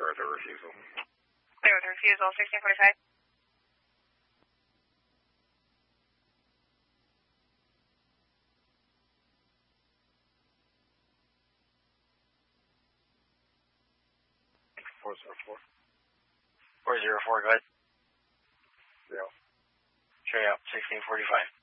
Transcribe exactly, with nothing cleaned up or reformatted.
clear with the refusal. Clear with the refusal, sixteen forty-five. four zero four. four zero four, go ahead. Yeah. Carry out, sixteen forty-five.